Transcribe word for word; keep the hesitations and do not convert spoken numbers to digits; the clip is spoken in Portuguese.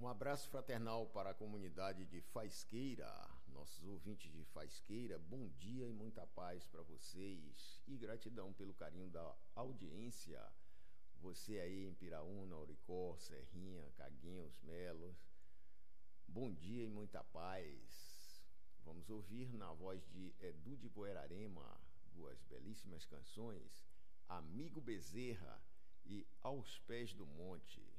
Um abraço fraternal para a comunidade de Faisqueira, nossos ouvintes de Faisqueira, bom dia e muita paz para vocês e gratidão pelo carinho da audiência. Você aí em Piraúna, Auricó, Serrinha, Caguinhos, Melos, bom dia e muita paz. Vamos ouvir na voz de Edu de Buerarema duas belíssimas canções, Amigo Bezerra e Aos Pés do Monte.